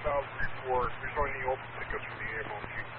report. There's only open tickets for the A1Q.